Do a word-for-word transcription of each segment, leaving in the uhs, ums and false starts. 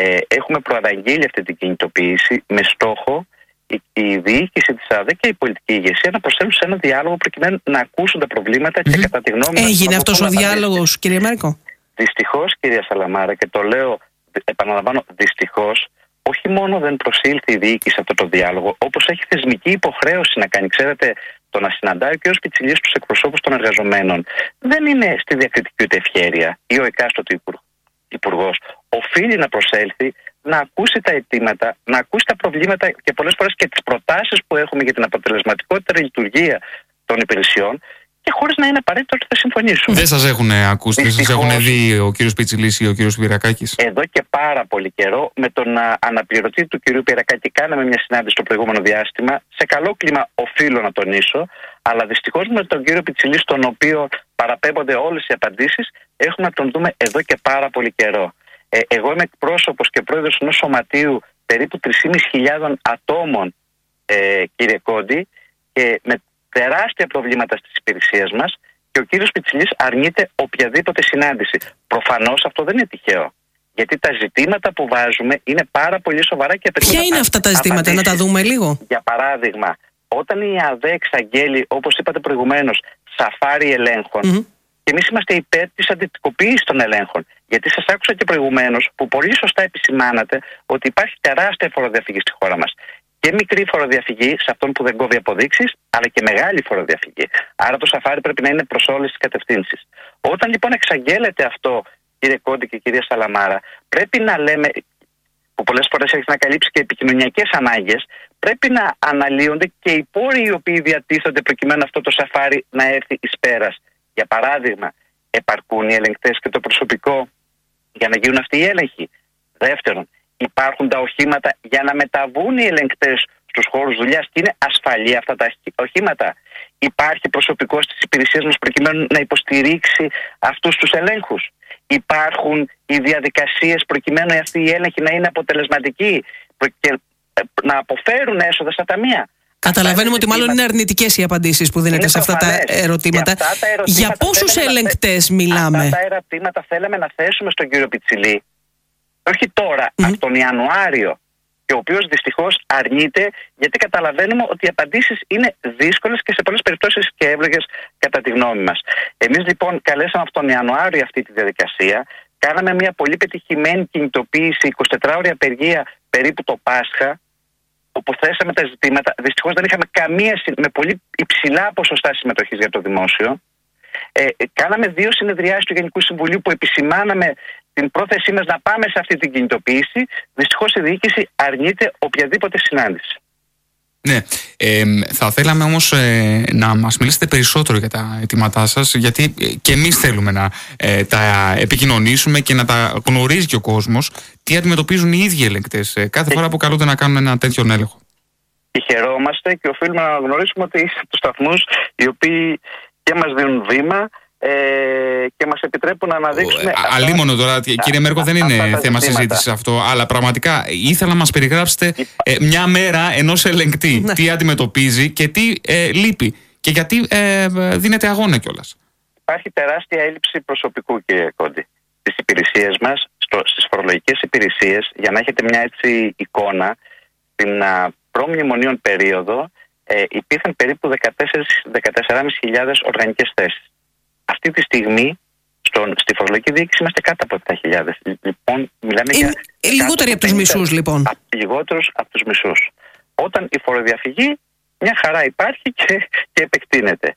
Ε, έχουμε προαναγγείλει αυτή την κινητοποίηση με στόχο η, η διοίκηση της ΑΔΕ και η πολιτική ηγεσία να προσθέσουν σε ένα διάλογο προκειμένου να ακούσουν τα προβλήματα mm-hmm. και κατά τη γνώμη μας. Έγινε αυτός ο διάλογος, κύριε Μέρκο? Δυστυχώς, κυρία Σαλαμάρα, και το λέω, επαναλαμβάνω, δυστυχώς, όχι μόνο δεν προσήλθε η διοίκηση σε αυτό το διάλογο, όπως έχει θεσμική υποχρέωση να κάνει. Ξέρετε, το να συναντάει ο κ. Πιτσιλής τους εκπροσώπους των εργαζομένων δεν είναι στη διακριτική ούτε ευχέρεια ή ο εκάστοτε υπουργός. Οφείλει να προσέλθει, να ακούσει τα αιτήματα, να ακούσει τα προβλήματα και πολλές φορές και τις προτάσεις που έχουμε για την αποτελεσματικότερη λειτουργία των υπηρεσιών, και χωρίς να είναι απαραίτητο ότι θα συμφωνήσουν. Δεν σας έχουν ακούσει, δεν σας έχουν δει ο κύριος Πιτσιλής ή ο κύριος Πυρακάκης? Εδώ και πάρα πολύ καιρό, με τον αναπληρωτή του κύριου Πυρακάκη, κάναμε μια συνάντηση στο προηγούμενο διάστημα. Σε καλό κλίμα, οφείλω να τονίσω, αλλά δυστυχώς με τον κύριο Πιτσιλή, στον οποίο παραπέμπονται όλες οι απαντήσεις, έχουμε να τον δούμε εδώ και πάρα πολύ καιρό. Ε, εγώ είμαι εκπρόσωπος και πρόεδρος ενός σωματείου περίπου τρεις χιλιάδες πεντακόσια ατόμων, ε, κύριε Κόντι, και με τεράστια προβλήματα στις υπηρεσίες μας, και ο κύριος Πιτσιλής αρνείται οποιαδήποτε συνάντηση. Προφανώς αυτό δεν είναι τυχαίο, γιατί τα ζητήματα που βάζουμε είναι πάρα πολύ σοβαρά και απαιτούν. Ποια είναι αυτά τα ζητήματα, απαντήσεις. Να τα δούμε λίγο. Για παράδειγμα, όταν η ΑΔΕ εξαγγέλει, όπως είπατε προηγουμένως, σαφάρι ελέγχων, mm-hmm. και εμείς είμαστε υπέρ της αντιτικοποίησης των ελέγχων. Γιατί σας άκουσα και προηγουμένως που πολύ σωστά επισημάνατε ότι υπάρχει τεράστια φοροδιαφυγή στη χώρα μας. Και μικρή φοροδιαφυγή σε αυτόν που δεν κόβει αποδείξεις, αλλά και μεγάλη φοροδιαφυγή. Άρα το σαφάρι πρέπει να είναι προς όλες τις κατευθύνσεις. Όταν λοιπόν εξαγγέλλεται αυτό, κύριε Κόντι και κυρία Σαλαμάρα, πρέπει να λέμε, που πολλές φορές έχει να καλύψει και επικοινωνιακές ανάγκες, πρέπει να αναλύονται και οι πόροι οι οποίοι διατίθενται προκειμένου αυτό το σαφάρι να έρθει εις πέρας. Για παράδειγμα, επαρκούν οι ελεγκτές και το προσωπικό για να γίνουν αυτοί οι έλεγχοι? Δεύτερον, υπάρχουν τα οχήματα για να μεταβούν οι ελεγκτές στους χώρους δουλειάς και είναι ασφαλή αυτά τα οχήματα? Υπάρχει προσωπικό στις υπηρεσίες μας προκειμένου να υποστηρίξει αυτούς τους ελέγχους? Υπάρχουν οι διαδικασίες προκειμένου αυτοί οι έλεγχοι να είναι αποτελεσματικοί και να αποφέρουν έσοδα στα ταμεία? Καταλαβαίνουμε ότι μάλλον είναι αρνητικές οι απαντήσεις που δίνετε σε αυτά τα ερωτήματα. Για, αυτά τα ερωτήματα για πόσους ελεγκτές θε... μιλάμε? Αυτά τα ερωτήματα θέλαμε να θέσουμε στον κύριο Πιτσιλή, όχι τώρα, mm-hmm. από τον Ιανουάριο, και ο οποίος δυστυχώς αρνείται, γιατί καταλαβαίνουμε ότι οι απαντήσεις είναι δύσκολες και σε πολλές περιπτώσεις και εύλογες κατά τη γνώμη μας. Εμείς λοιπόν καλέσαμε από τον Ιανουάριο αυτή τη διαδικασία, κάναμε μια πολύ πετυχημένη κινητοποίηση, εικοσιτετράωρη απεργία περίπου το Πάσχα, όπου θέσαμε τα ζητήματα. Δυστυχώς δεν είχαμε καμία, με πολύ υψηλά ποσοστά συμμετοχής για το δημόσιο. Ε, κάναμε δύο συνεδριάσεις του Γενικού Συμβουλίου που επισημάναμε την πρόθεσή μας να πάμε σε αυτή την κινητοποίηση. Δυστυχώς η διοίκηση αρνείται οποιαδήποτε συνάντηση. Ναι, ε, θα θέλαμε όμως ε, να μας μιλήσετε περισσότερο για τα αιτήματά σας, γιατί ε, και εμείς θέλουμε να ε, τα επικοινωνήσουμε και να τα γνωρίζει και ο κόσμος τι αντιμετωπίζουν οι ίδιοι ελεγκτές ε, κάθε και... φορά που καλούνται να κάνουν ένα τέτοιον έλεγχο. Και χαιρόμαστε και οφείλουμε να γνωρίσουμε ότι είστε από τους σταθμούς οι οποίοι και μας δίνουν βήμα ε, και μας επιτρέπουν να αναδείξουμε. Αλίμονο τώρα, κύριε Μέρκο, δεν είναι θέμα συζήτησης αυτό, αλλά πραγματικά ήθελα να μας περιγράψετε ε, μια μέρα ενός ελεγκτή, τι αντιμετωπίζει και τι ε, λείπει και γιατί ε, δίνεται αγώνα κιόλας. Υπάρχει τεράστια έλλειψη προσωπικού, κύριε Κόντι, στις υπηρεσίες μας, στο, στις φορολογικές υπηρεσίες. Για να έχετε μια έτσι εικόνα, στην προμνημονίων περίοδο ε, υπήρχαν περίπου δεκατέσσερις με δεκατέσσερις χιλιάδες οργανικές θέσεις. Αυτή τη στιγμή στον, στη φορολογική διοίκηση είμαστε κάτω από επτά χιλιάδες. Λοιπόν, μιλάμε είναι για λιγότεροι από τους μισούς, λοιπόν. Λιγότερους από τους μισούς. Όταν η φοροδιαφυγή μια χαρά υπάρχει και, και επεκτείνεται.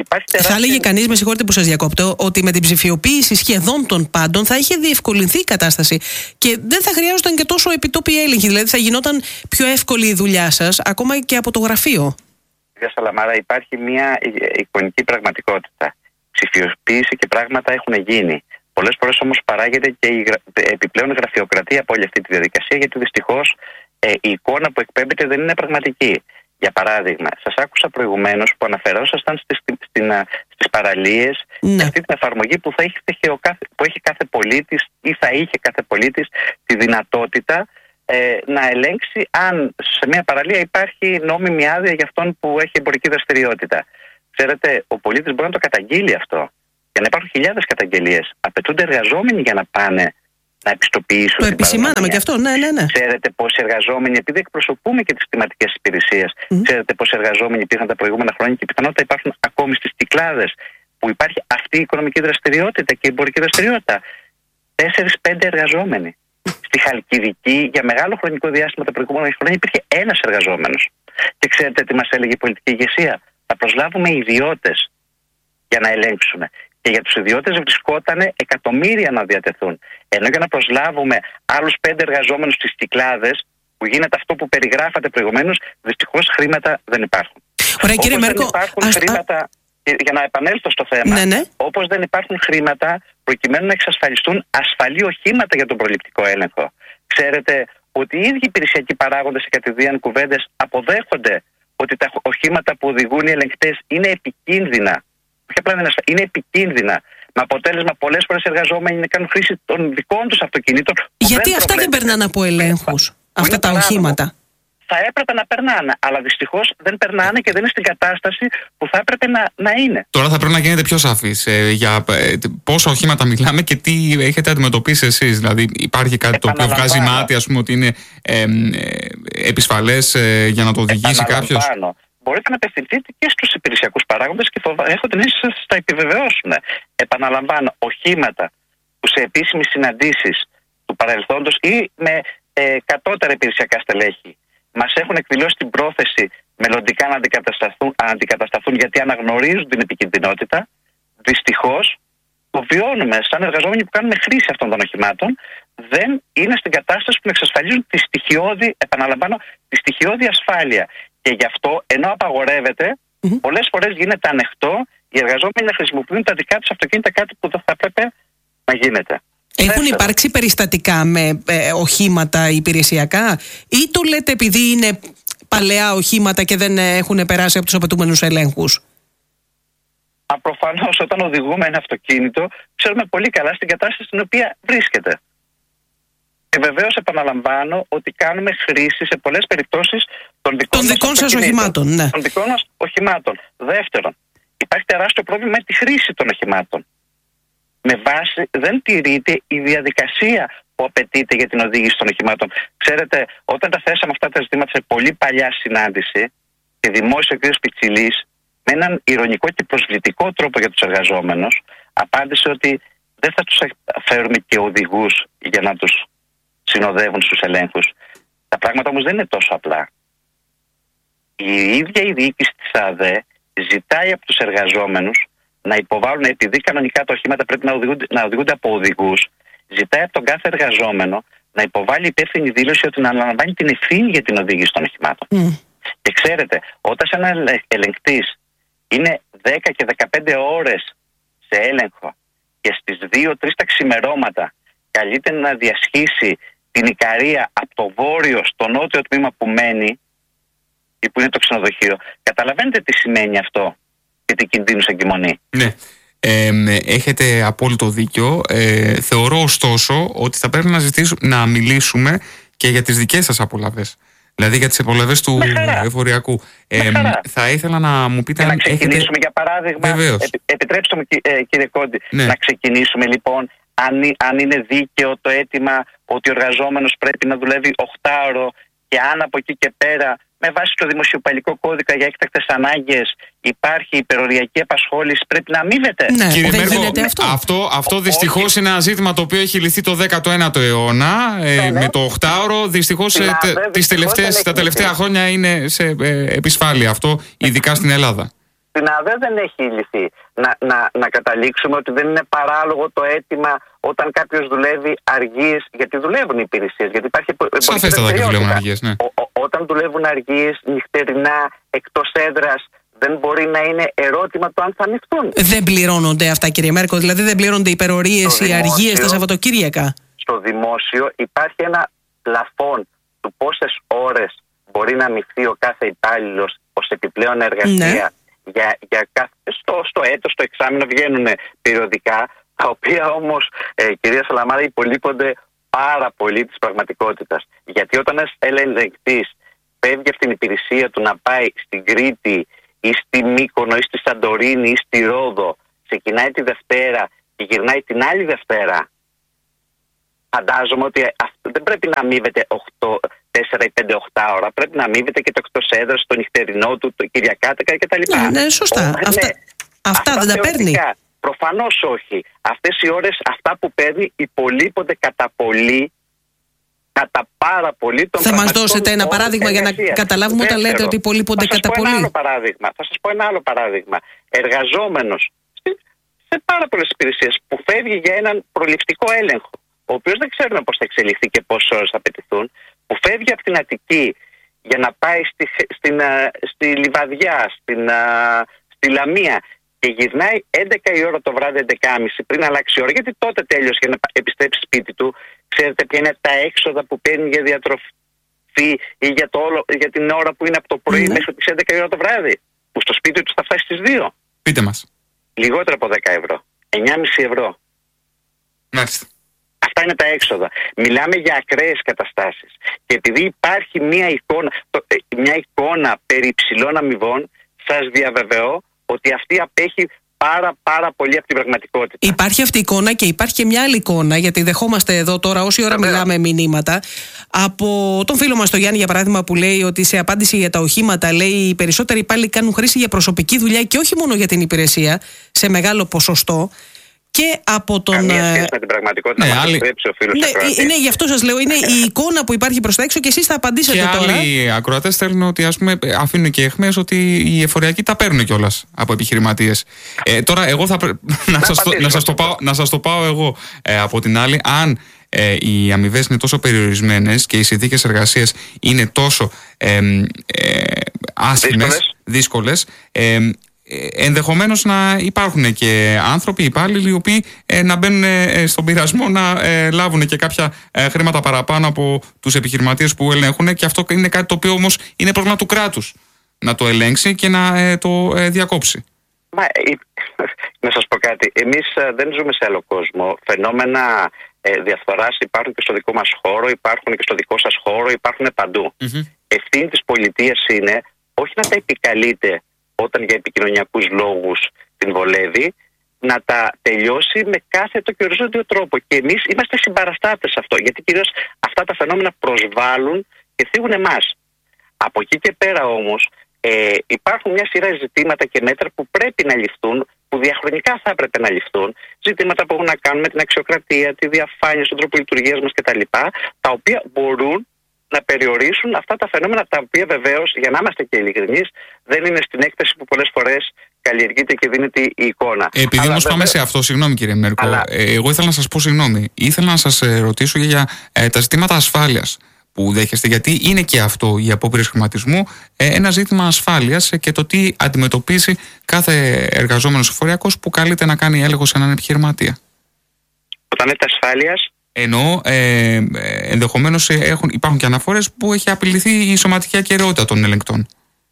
Θα έλεγε κανείς, με συγχωρείτε που σας διακόπτω, ότι με την ψηφιοποίηση σχεδόν των πάντων θα είχε διευκολυνθεί η κατάσταση και δεν θα χρειάζονταν και τόσο επιτόπιοι έλεγχοι. Δηλαδή θα γινόταν πιο εύκολη η δουλειά σας, ακόμα και από το γραφείο. Κυρία Σαλαμάρα, υπάρχει μια εικονική πραγματικότητα. Ψηφιοποίηση και πράγματα έχουν γίνει. Πολλές φορές όμως παράγεται και η επιπλέον γραφειοκρατία από όλη αυτή τη διαδικασία, γιατί δυστυχώς ε, η εικόνα που εκπέμπεται δεν είναι πραγματική. Για παράδειγμα, σας άκουσα προηγουμένως που αναφερόσασταν στις, στις παραλίες, ναι, αυτή την εφαρμογή που, θα είχε, που έχει κάθε πολίτης ή θα είχε κάθε πολίτης τη δυνατότητα ε, να ελέγξει αν σε μια παραλία υπάρχει νόμιμη άδεια για αυτόν που έχει εμπορική δραστηριότητα. Ξέρετε, ο πολίτης μπορεί να το καταγγείλει αυτό. Για να υπάρχουν χιλιάδες καταγγελίες. Απαιτούνται εργαζόμενοι για να πάνε να επιστοποιήσουν. Το επισημάναμε και αυτό, ναι, ναι, ναι. Ξέρετε πόσοι εργαζόμενοι, επειδή εκπροσωπούμε και τις κτηματικές υπηρεσίες, mm. ξέρετε πόσοι εργαζόμενοι υπήρχαν τα προηγούμενα χρόνια και πιθανότατα υπάρχουν ακόμη στις Κυκλάδες, που υπάρχει αυτή η οικονομική δραστηριότητα και η εμπορική δραστηριότητα. Τέσσερις πέντε εργαζόμενοι. Στη Χαλκιδική, για μεγάλο χρονικό διάστημα τα προηγούμενα χρόνια, υπήρχε ένας εργαζόμενος. Και ξέρετε τι μας έλεγε η πολιτική ηγεσία? Θα προσλάβουμε ιδιώτες για να ελέγξουν. Και για τους ιδιώτες βρισκόταν εκατομμύρια να διατεθούν. Ενώ για να προσλάβουμε άλλους πέντε εργαζόμενους στις Κυκλάδες, που γίνεται αυτό που περιγράφατε προηγουμένως, δυστυχώς χρήματα δεν υπάρχουν. Ωραία, κύριε Μέρκο, δεν υπάρχουν ας, χρήματα. Α... Για να επανέλθω στο θέμα, ναι, ναι. όπως δεν υπάρχουν χρήματα προκειμένου να εξασφαλιστούν ασφαλή οχήματα για τον προληπτικό έλεγχο. Ξέρετε ότι οι ίδιοι υπηρεσιακοί παράγοντες σε κατηδίαν κουβέντες αποδέχονται ότι τα οχήματα που οδηγούν οι ελεγκτές είναι επικίνδυνα. Όχι απλά δεν είναι επικίνδυνα. Με αποτέλεσμα πολλές φορές οι εργαζόμενοι να κάνουν χρήση των δικών τους αυτοκινήτων. Γιατί δεν αυτά δεν περνάνε από ελέγχους, αυτά τα οχήματα? Θα έπρεπε να περνάνε, αλλά δυστυχώς δεν περνάνε και δεν είναι στην κατάσταση που θα έπρεπε να, να είναι. Τώρα θα πρέπει να γίνετε πιο σαφείς ε, για ε, πόσα οχήματα μιλάμε και τι έχετε αντιμετωπίσει εσείς. Δηλαδή, υπάρχει κάτι το οποίο βγάζει μάτι, ας πούμε, ότι είναι ε, ε, επισφαλές ε, για να το οδηγήσει κάποιος? Μπορείτε να απευθυνθείτε και στους υπηρεσιακούς παράγοντες και έχω την αίσθηση ότι θα επιβεβαιώσουν. Επαναλαμβάνω, οχήματα που σε επίσημες συναντήσεις του παρελθόντος ή με ε, κατώτερα υπηρεσιακά στελέχη μας έχουν εκδηλώσει την πρόθεση μελλοντικά να αντικατασταθούν, να αντικατασταθούν γιατί αναγνωρίζουν την επικινδυνότητα. Δυστυχώς, το βιώνουμε σαν εργαζόμενοι που κάνουμε χρήση αυτών των οχημάτων, δεν είναι στην κατάσταση που να εξασφαλίζουν τη στοιχειώδη, επαναλαμβάνω, τη στοιχειώδη ασφάλεια. Και γι' αυτό, ενώ απαγορεύεται, mm-hmm. πολλές φορές γίνεται ανεκτό οι εργαζόμενοι να χρησιμοποιούν τα δικά τους αυτοκίνητα, κάτι που δεν θα έπρεπε να γίνεται. Έχουν Δεύτερο. υπάρξει περιστατικά με ε, οχήματα υπηρεσιακά, ή το λέτε επειδή είναι παλαιά οχήματα και δεν έχουν περάσει από τους απαιτούμενους ελέγχους? Προφανώς, όταν οδηγούμε ένα αυτοκίνητο, ξέρουμε πολύ καλά στην κατάσταση στην οποία βρίσκεται. Και βεβαίως επαναλαμβάνω ότι κάνουμε χρήση σε πολλές περιπτώσεις των δικών, των δικών σας οχημάτων. Ναι. Των δικών μας οχημάτων. Δεύτερον, υπάρχει τεράστιο πρόβλημα με τη χρήση των οχημάτων. Με βάση, δεν τηρείται η διαδικασία που απαιτείται για την οδήγηση των οχημάτων. Ξέρετε, όταν τα θέσαμε αυτά τα ζητήματα σε πολύ παλιά συνάντηση και δημόσιο ο κ. Πιτσιλής, με έναν ειρωνικό και προσβλητικό τρόπο για τους εργαζόμενους, απάντησε ότι δεν θα τους φέρουμε και οδηγούς για να τους συνοδεύουν στους ελέγχους. Τα πράγματα όμως δεν είναι τόσο απλά. Η ίδια η διοίκηση της ΑΔΕ ζητάει από τους εργαζόμενους να υποβάλουν, επειδή κανονικά τα οχήματα πρέπει να οδηγούνται, να οδηγούνται από οδηγούς, ζητάει από τον κάθε εργαζόμενο να υποβάλει υπεύθυνη δήλωση ότι να αναλαμβάνει την ευθύνη για την οδήγηση των οχημάτων. Mm. Και ξέρετε, όταν σε ένα ελεγκτής είναι δέκα και δεκαπέντε ώρες σε έλεγχο και στις δύο τρεις τα ξημερώματα καλείται να διασχίσει την Ικαρία από το βόρειο στο νότιο τμήμα που μένει ή που είναι το ξενοδοχείο, καταλαβαίνετε τι σημαίνει αυτό και τι κινδύνους εγκυμονεί. Ναι. Ε, έχετε απόλυτο δίκιο. Ε, θεωρώ ωστόσο ότι θα πρέπει να, να μιλήσουμε και για τις δικές σας απολαβές. Δηλαδή για τις απολαβές του εφοριακού. Ε, θα ήθελα να μου πείτε και αν να ξεκινήσουμε έχετε... για παράδειγμα. Επι, επιτρέψτε μου κύριε Κόντι, ναι. να ξεκινήσουμε λοιπόν αν, αν είναι δίκαιο το αίτημα ότι ο εργαζόμενος πρέπει να δουλεύει οχτάωρο και αν από εκεί και πέρα με βάση το δημοσιοπαλικό κώδικα για έκτακτες ανάγκες υπάρχει υπεροριακή απασχόληση, πρέπει να αμείβεται. Ναι, κύριε Μέρκο, αυτό, αυτό, αυτό δυστυχώς είναι ένα ζήτημα το οποίο έχει λυθεί το δέκατο ένατο αιώνα ε, ναι, με το οχτάωρο. Δυστυχώς ε, τε, τις τελευταίες, τα τελευταία χρόνια είναι σε ε, επισφάλεια αυτό, ειδικά στην Ελλάδα. Στην ΑΔΕ δεν έχει λυθεί. Να, να, να καταλήξουμε ότι δεν είναι παράλογο το αίτημα όταν κάποιος δουλεύει αργίες, γιατί δουλεύουν οι υπηρεσίες, γιατί υπάρχει σαφέστατα και δουλεύουν αργίες, ναι. Ο, ο, όταν δουλεύουν αργίες, νυχτερινά, εκτός έδρας, δεν μπορεί να είναι ερώτημα το αν θα ανοιχτούν. Δεν πληρώνονται αυτά, κύριε Μέρκο, δηλαδή δεν πληρώνονται υπερορίες ή αργίες τα Σαββατοκύριακα? Στο δημόσιο υπάρχει ένα πλαφόν του πόσες ώρες μπορεί να αμοιφθεί ο κάθε υπάλληλος ως επιπλέον εργασία. Ναι. Για, για κάθε, στο, στο έτος, στο εξάμηνο βγαίνουν περιοδικά, τα οποία όμως, ε, κυρία Σαλαμάρα, υπολείπονται πάρα πολύ της πραγματικότητας. Γιατί όταν ένας ελεγκτής φεύγει από την υπηρεσία του να πάει στην Κρήτη ή στη Μύκονο ή στη Σαντορίνη ή στη Ρόδο, ξεκινάει τη Δευτέρα και γυρνάει την άλλη Δευτέρα, Φαντάζομαι ότι δεν πρέπει να αμείβεται οκτώ, τέσσερα ή πέντε οκτώ ώρα. Πρέπει να αμείβεται και το εκτός έδρας, το νυχτερινό του, το κυριακάτικα κτλ. Ναι, ναι, σωστά. Ο, αυτά, ναι. αυτά, αυτά δεν τα παίρνει. Προφανώς όχι. Αυτές οι ώρες, αυτά που παίρνει, υπολείπονται κατά πολύ, κατά πάρα πολύ των Θα μας δώσετε ένα παράδειγμα εργασίας. για να καταλάβουμε όταν λέτε ότι υπολείπονται κατά πολύ. Ένα άλλο παράδειγμα. Θα σας πω ένα άλλο παράδειγμα. Εργαζόμενος σε πάρα πολλές υπηρεσίες που φεύγει για έναν προληπτικό έλεγχο, ο οποίος δεν ξέρουμε πώς θα εξελιχθεί και πόσες ώρες θα απαιτηθούν, που φεύγει από την Αττική για να πάει στη, στην, στη Λιβαδιά, στην, στη Λαμία και γυρνάει έντεκα η ώρα το βράδυ, έντεκα και μισή πριν αλλάξει η ώρα, γιατί τότε τέλειωσε για να επιστρέψει σπίτι του. Ξέρετε ποια είναι τα έξοδα που παίρνει για διατροφή ή για, το όλο, για την ώρα που είναι από το πρωί mm. μέχρι τις έντεκα η ώρα το βράδυ, που στο σπίτι του θα φτάσει στις δύο. Πείτε μας. Λιγότερο από δέκα ευρώ. εννιά και μισό ευρώ. Μάλιστα. Αυτά είναι τα έξοδα. Μιλάμε για ακραίες καταστάσεις. Και επειδή υπάρχει μια εικόνα, μια εικόνα περί υψηλών αμοιβών, σας διαβεβαιώ ότι αυτή απέχει πάρα πάρα πολύ από την πραγματικότητα. Υπάρχει αυτή η εικόνα και υπάρχει και μια άλλη εικόνα, γιατί δεχόμαστε εδώ τώρα όση ώρα Βέβαια. μιλάμε μηνύματα από τον φίλο μας τον Γιάννη, για παράδειγμα, που λέει ότι σε απάντηση για τα οχήματα, λέει, οι περισσότεροι πάλι κάνουν χρήση για προσωπική δουλειά και όχι μόνο για την υπηρεσία σε μεγάλο ποσοστό. Και από τον. Καμία σχέση με την πραγματικότητα, ναι, να μας επιτρέψει ο φίλος ναι, ακροατής. Ναι, γι' αυτό σας λέω. Είναι η εικόνα που υπάρχει προς τα έξω και εσείς θα απαντήσετε και τώρα. Και άλλοι ακροατές θέλουν ότι, ας πούμε, αφήνουν και αιχμές ότι οι εφοριακοί τα παίρνουν κιόλας από επιχειρηματίες. Ε, τώρα, εγώ θα πρέπει να, σας το, να, σας το πάω, να σας το πάω εγώ ε, από την άλλη. Αν ε, οι αμοιβές είναι τόσο περιορισμένες και οι συνθήκες εργασίας είναι τόσο ε, ε, άσχημες, δύσκολες. Ε, ενδεχομένως να υπάρχουν και άνθρωποι, υπάλληλοι, οι οποίοι ε, να μπαίνουν ε, στον πειρασμό να ε, λάβουν και κάποια ε, χρήματα παραπάνω από τους επιχειρηματίες που ελέγχουν, και αυτό είναι κάτι το οποίο όμως είναι πρόβλημα του κράτους να το ελέγξει και να ε, το ε, διακόψει. Μα, ε, να σας πω κάτι, εμείς ε, δεν ζούμε σε άλλο κόσμο. Φαινόμενα ε, διαφθοράς υπάρχουν και στο δικό μας χώρο, υπάρχουν και στο δικό σας χώρο, υπάρχουν παντού. Mm-hmm. Ευθύνη της πολιτείας είναι όχι να τα επικαλείται όταν για επικοινωνιακούς λόγους την βολεύει, να τα τελειώσει με κάθετο και οριζόντιο τρόπο. Και εμείς είμαστε συμπαραστάτες σε αυτό, γιατί κυρίως αυτά τα φαινόμενα προσβάλλουν και θίγουν εμάς. Από εκεί και πέρα όμως ε, υπάρχουν μια σειρά ζητήματα και μέτρα που πρέπει να ληφθούν, που διαχρονικά θα έπρεπε να ληφθούν, ζητήματα που έχουν να κάνουν με την αξιοκρατία, τη διαφάνεια στον τρόπο λειτουργίας μας κτλ., τα οποία μπορούν να περιορίσουν αυτά τα φαινόμενα, τα οποία βεβαίως, για να είμαστε και ειλικρινείς, δεν είναι στην έκταση που πολλές φορές καλλιεργείται και δίνεται η εικόνα. Επειδή όμως πάμε σε αυτό, συγγνώμη κύριε Μέρκο, Αλλά... ε, εγώ ήθελα να σας πω συγγνώμη. Ήθελα να σας ε, ρωτήσω για ε, τα ζητήματα ασφάλειας που δέχεστε, γιατί είναι και αυτό, οι απόπειρες χρηματισμού, ε, ένα ζήτημα ασφάλειας ε, και το τι αντιμετωπίζει κάθε εργαζόμενος εφοριακός που καλείται να κάνει έλεγχο σε έναν επιχειρηματία. Όταν λέτε ασφάλειας, Ενώ ε, ενδεχομένως έχουν, υπάρχουν και αναφορές που έχει απειληθεί η σωματική ακεραιότητα των ελεγκτών.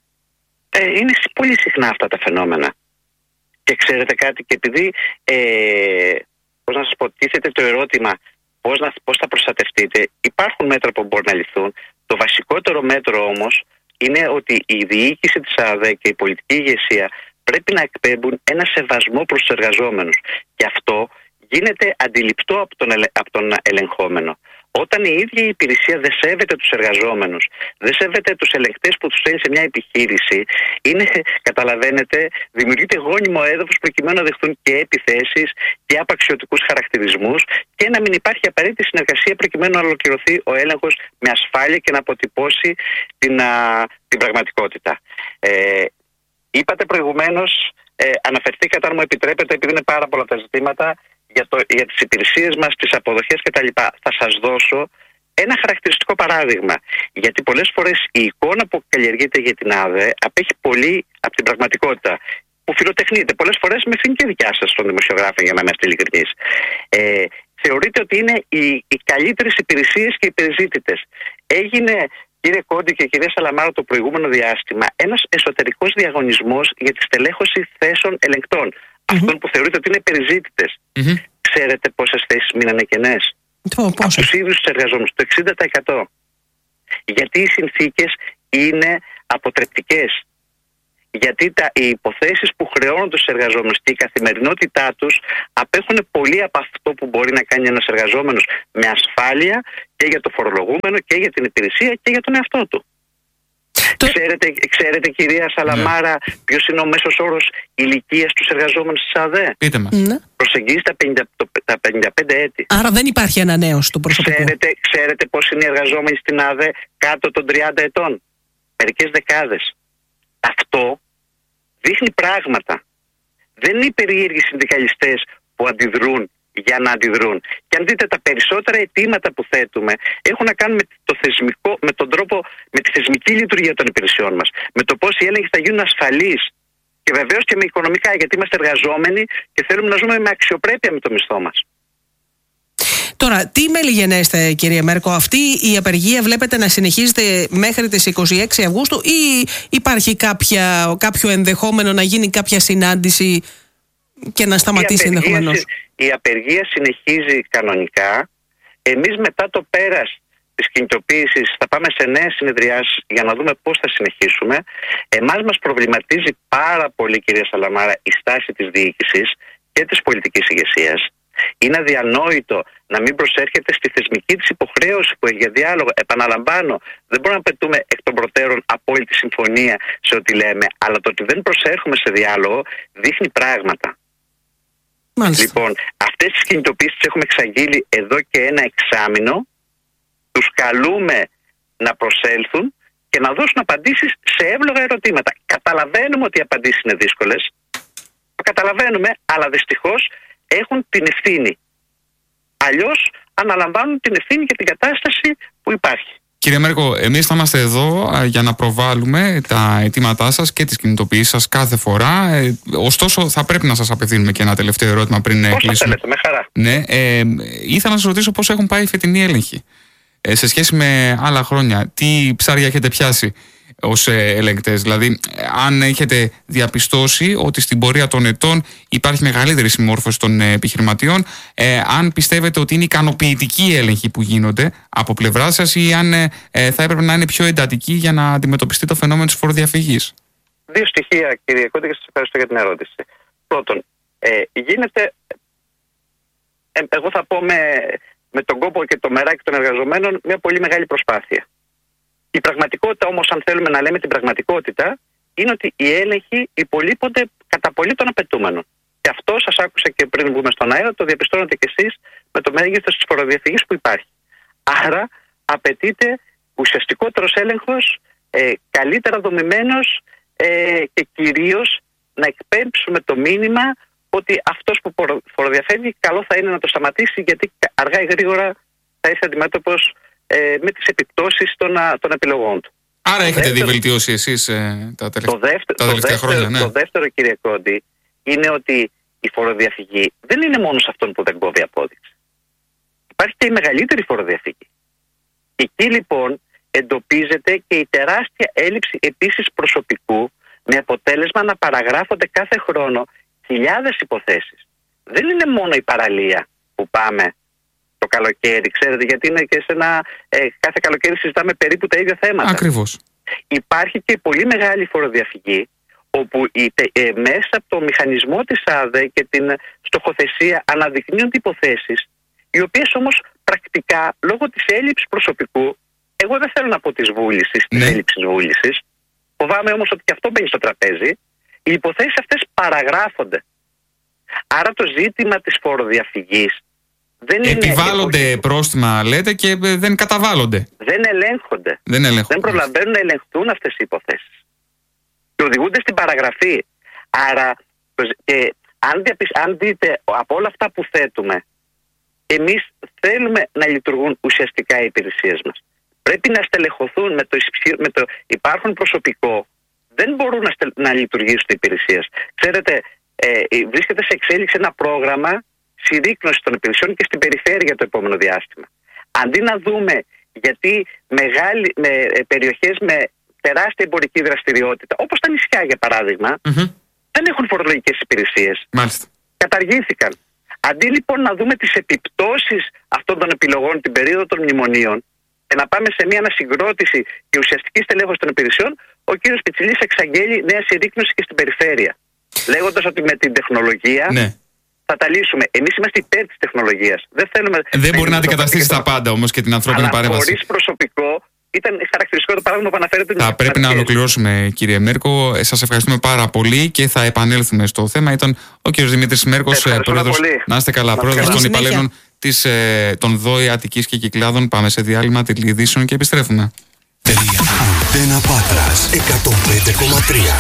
Ε, είναι πολύ συχνά αυτά τα φαινόμενα. Και ξέρετε κάτι, και επειδή ε, πώς να σας πω, τίθεται το ερώτημα πώς, να, πώς θα προστατευτείτε, υπάρχουν μέτρα που μπορούν να ληφθούν. Το βασικότερο μέτρο όμως είναι ότι η διοίκηση της ΑΔΕ και η πολιτική ηγεσία πρέπει να εκπέμπουν ένα σεβασμό προς τους εργαζόμενους. Και αυτό γίνεται αντιληπτό από τον, ελε... από τον ελεγχόμενο. Όταν η ίδια η υπηρεσία δεν σέβεται τους εργαζόμενους, δεν σέβεται τους ελεγκτές που τους στέλνει σε μια επιχείρηση, είναι, καταλαβαίνετε, δημιουργείται γόνιμο έδαφος προκειμένου να δεχτούν και επιθέσεις και απαξιωτικούς χαρακτηρισμούς και να μην υπάρχει απαραίτητη συνεργασία προκειμένου να ολοκληρωθεί ο έλεγχος με ασφάλεια και να αποτυπώσει την, α, την πραγματικότητα. Ε, είπατε προηγουμένως, ε, αναφερθήκατε, αν μου επιτρέπετε, επειδή είναι πάρα πολλά τα ζητήματα, για, το, για τις υπηρεσίες μας, τις αποδοχές κτλ. Θα σας δώσω ένα χαρακτηριστικό παράδειγμα. Γιατί πολλές φορές η εικόνα που καλλιεργείται για την ΑΔΕ απέχει πολύ από την πραγματικότητα, που φιλοτεχνείται. Πολλές φορές με ευθύνη και δικιά σας των δημοσιογράφων, για να είμαστε ειλικρινείς. Ε, θεωρείται ότι είναι οι, οι καλύτερες υπηρεσίες και οι υπερζήτητες. Έγινε, κύριε Κόντι και κυρία Σαλαμάρο, το προηγούμενο διάστημα ένας εσωτερικός διαγωνισμός για τη στελέχωση θέσεων ελεγκτών. Mm-hmm. Αυτών που θεωρείται ότι είναι περιζήτητες. Mm-hmm. Ξέρετε πόσες θέσεις μείνανε κενές? Oh, από τους ίδιους τους εργαζόμενους, το εξήντα τοις εκατό. Γιατί οι συνθήκες είναι αποτρεπτικές. γιατί τα, οι υποθέσεις που χρεώνουν τους εργαζόμενους και η καθημερινότητά τους απέχουν πολύ από αυτό που μπορεί να κάνει ένας εργαζόμενος με ασφάλεια και για το φορολογούμενο και για την υπηρεσία και για τον εαυτό του. Το... Ξέρετε, ξέρετε, κυρία Σαλαμάρα, ναι. ποιος είναι ο μέσος όρος ηλικίας τους εργαζόμενους της ΑΔΕ? Πείτε μας. Ναι. Προσεγγίζει τα, πενήντα, τα πενήντα πέντε έτη. Άρα δεν υπάρχει ανανέωση του προσωπικού. Ξέρετε, ξέρετε πώς είναι οι εργαζόμενοι στην ΑΔΕ κάτω των τριάντα ετών? Μερικές δεκάδες. Αυτό δείχνει πράγματα. Δεν είναι οι περίεργοι συνδικαλιστές που αντιδρούν για να αντιδρούν. Και αν δείτε, τα περισσότερα αιτήματα που θέτουμε έχουν να κάνουν με, το θεσμικό, με τον τρόπο, με τη θεσμική λειτουργία των υπηρεσιών μας. Με το πώς οι έλεγχοι θα γίνουν ασφαλείς. Και βεβαίως και με οικονομικά, γιατί είμαστε εργαζόμενοι και θέλουμε να ζούμε με αξιοπρέπεια με το μισθό μας. Τώρα, τι μελιγενέστε, κυρία Μέρκο, αυτή η απεργία βλέπετε να συνεχίζεται μέχρι τις είκοσι έξι Αυγούστου ή υπάρχει κάποια, κάποιο ενδεχόμενο να γίνει κάποια συνάντηση και να σταματήσει ενδεχομένως? Η απεργία συνεχίζει κανονικά. Εμείς μετά το πέρας της κινητοποίησης θα πάμε σε νέες συνεδριάσεις για να δούμε πώς θα συνεχίσουμε. Εμάς μας προβληματίζει πάρα πολύ, κυρία Σαλαμάρα, η στάση της διοίκησης και της πολιτικής ηγεσίας. Είναι αδιανόητο να μην προσέρχεται στη θεσμική της υποχρέωση που έχει για διάλογο. Επαναλαμβάνω, δεν μπορούμε να πετούμε εκ των προτέρων απόλυτη συμφωνία σε ό,τι λέμε, αλλά το ότι δεν προσέρχομαι σε διάλογο δείχνει πράγματα. Μάλιστα. Λοιπόν, αυτές τις κινητοποίησεις τις έχουμε εξαγγείλει εδώ και ένα εξάμηνο. Τους καλούμε να προσέλθουν και να δώσουν απαντήσεις σε εύλογα ερωτήματα. Καταλαβαίνουμε ότι οι απαντήσεις είναι δύσκολες. Το καταλαβαίνουμε, αλλά δυστυχώς έχουν την ευθύνη. Αλλιώς αναλαμβάνουν την ευθύνη για την κατάσταση που υπάρχει. Κύριε Μέρκο, εμείς θα είμαστε εδώ για να προβάλλουμε τα αιτήματά σας και τις κινητοποιήσεις σας κάθε φορά. Ε, ωστόσο, θα πρέπει να σας απευθύνουμε και ένα τελευταίο ερώτημα πριν πώς κλείσουμε. Πώς θα θέλετε, με χαρά. Ναι, ε, ήθελα να σας ρωτήσω πώς έχουν πάει οι φετινοί έλεγχοι. Ε, σε σχέση με άλλα χρόνια, τι ψάρια έχετε πιάσει ως ελεγκτές? Δηλαδή, αν έχετε διαπιστώσει ότι στην πορεία των ετών υπάρχει μεγαλύτερη συμμόρφωση των επιχειρηματιών, ε, αν πιστεύετε ότι είναι ικανοποιητικοί οι έλεγχοι που γίνονται από πλευρά σας ή αν ε, θα έπρεπε να είναι πιο εντατικοί για να αντιμετωπιστεί το φαινόμενο της φοροδιαφυγής. Δύο στοιχεία, κύριε Κόντε, και σας ευχαριστώ για την ερώτηση. Πρώτον, ε, γίνεται, ε, εγώ θα πω με, με τον κόπο και το μεράκι των εργαζομένων, μια πολύ μεγάλη προσπάθεια. Η πραγματικότητα όμως, αν θέλουμε να λέμε την πραγματικότητα, είναι ότι οι έλεγχοι υπολείπονται κατά πολύ των απαιτούμενων. Και αυτό σας άκουσα και πριν βγούμε στον αέρα, το διαπιστώνετε κι εσείς με το μέγεθος της φοροδιαφυγής που υπάρχει. Άρα απαιτείται ουσιαστικότερος έλεγχος, ε, καλύτερα δομημένος ε, και κυρίως να εκπέμψουμε το μήνυμα ότι αυτός που φοροδιαφεύγει καλό θα είναι να το σταματήσει, γιατί αργά ή γρήγορα θα έρθει αντιμέτωπος Ε, με τις επιπτώσεις των, των επιλογών του. Άρα έχετε δεύτερο, δει βελτίωση εσείς ε, τα, τελευ... το δεύτερο, τα τελευταία το χρόνια. Ναι. Το δεύτερο, κύριε Κόντι, είναι ότι η φοροδιαφυγή δεν είναι μόνο σε αυτόν που δεν κόβει απόδειξη. Υπάρχει και η μεγαλύτερη φοροδιαφυγή. Εκεί λοιπόν εντοπίζεται και η τεράστια έλλειψη επίσης προσωπικού, με αποτέλεσμα να παραγράφονται κάθε χρόνο χιλιάδες υποθέσεις. Δεν είναι μόνο η παραλία που πάμε το καλοκαίρι, ξέρετε, γιατί είναι και σε ένα, ε, κάθε καλοκαίρι συζητάμε περίπου τα ίδια θέματα. Ακριβώς. Υπάρχει και πολύ μεγάλη φοροδιαφυγή, όπου η, ε, μέσα από το μηχανισμό της ΑΔΕ και την στοχοθεσία αναδεικνύονται υποθέσεις, οι οποίες όμως πρακτικά, λόγω της έλλειψης προσωπικού, εγώ δεν θέλω να πω της βούλησης, της ναι. έλλειψης βούλησης, φοβάμαι όμως ότι και αυτό μπαίνει στο τραπέζι, οι υποθέσεις αυτές παραγράφονται. Άρα το ζήτημα της φοροδιαφυγής δεν επιβάλλονται είναι... πρόστιμα, λέτε, και δεν καταβάλλονται. Δεν ελέγχονται. Δεν, ελέγχονται. δεν προλαβαίνουν να ελεγχθούν αυτές οι υποθέσεις. Και οδηγούνται στην παραγραφή. Άρα, και αν, διαπισ... αν δείτε από όλα αυτά που θέτουμε, εμείς θέλουμε να λειτουργούν ουσιαστικά οι υπηρεσίες μας. Πρέπει να στελεχωθούν με το, με το υπάρχον προσωπικό. Δεν μπορούν να, στελ... να λειτουργήσουν οι υπηρεσίες. Ξέρετε, ε, βρίσκεται σε εξέλιξη ένα πρόγραμμα συρρίκνωση των υπηρεσιών και στην περιφέρεια το επόμενο διάστημα. Αντί να δούμε γιατί μεγάλη, με, ε, περιοχές με τεράστια εμπορική δραστηριότητα, όπως τα νησιά για παράδειγμα, mm-hmm. δεν έχουν φορολογικές υπηρεσίες. Μάλιστα. Καταργήθηκαν. Αντί λοιπόν να δούμε τις επιπτώσεις αυτών των επιλογών την περίοδο των μνημονίων, και να πάμε σε μια ανασυγκρότηση και ουσιαστική στελέχωση των υπηρεσιών, ο κύριος Πιτσιλής εξαγγέλει νέα συρρίκνωση και στην περιφέρεια. Λέγοντας ότι με την τεχνολογία ναι. θα τα λύσουμε. Εμείς είμαστε υπέρ της τεχνολογίας. Δεν, θέλουμε Δεν μπορεί να αντικαταστήσει τα πάντα όμως και την ανθρώπινη αλλά παρέμβαση. Χωρίς προσωπικό, ήταν χαρακτηριστικό το παράδειγμα που αναφέρεται. Θα πρέπει να ολοκληρώσουμε, κύριε Μέρκο. Σας ευχαριστούμε πάρα πολύ και θα επανέλθουμε στο θέμα. Ήταν ο κύριος Δημήτρης Μέρκος, πρόεδρος. Να είστε καλά, πρόεδρος των υπαλλήλων της, ε, των ΔΟΗ Αττικής και Κυκλάδων. Πάμε σε διάλειμμα τηλεειδήσεων και επιστρέφουμε. Αντένα Πάτρας εκατόν πέντε κόμμα τρία.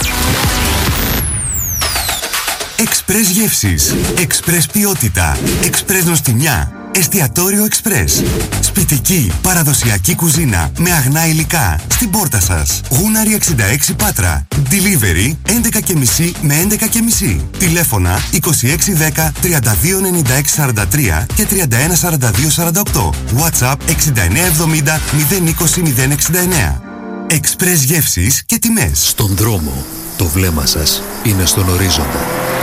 Εξπρές γεύσεις, εξπρές ποιότητα, εξπρές νοστιμιά, εστιατόριο εξπρές. Σπιτική, παραδοσιακή κουζίνα με αγνά υλικά στην πόρτα σας. Γούναρη εξήντα έξι Πάτρα. Delivery έντεκα και μισή με έντεκα και μισή. Τηλέφωνα είκοσι έξι δέκα τριάντα δύο ενενήντα έξι σαράντα τρία και τριάντα ένα σαράντα δύο σαράντα οκτώ. WhatsApp εξήντα εννέα εβδομήντα μηδέν είκοσι μηδέν εξήντα εννέα. Εξπρές γεύσεις και τιμές. Στον δρόμο, το βλέμμα σας είναι στον ορίζοντα.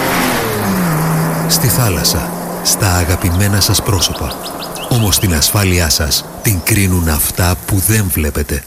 Στη θάλασσα, στα αγαπημένα σας πρόσωπα. Όμως την ασφάλειά σας την κρίνουν αυτά που δεν βλέπετε.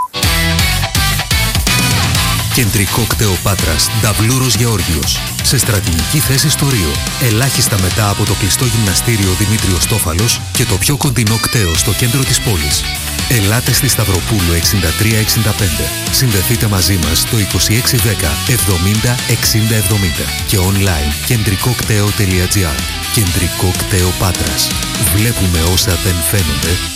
Κεντρικό κτέο Πάτρας, Νταβλούρος Γεώργιος. Σε στρατηγική θέση στο Ρίο. Ελάχιστα μετά από το κλειστό γυμναστήριο Δημήτριος Τόφαλος και το πιο κοντινό κτέο στο κέντρο της πόλης. Ελάτε στη Σταυροπούλου εξήντα τρία εξήντα πέντε. Συνδεθείτε μαζί μας στο είκοσι έξι δέκα εβδομήντα εξήντα εβδομήντα και online κεντρικοκτέο τελεία τζι άρ. Κεντρικό κτέο Πάτρας. Βλέπουμε όσα δεν φαίνονται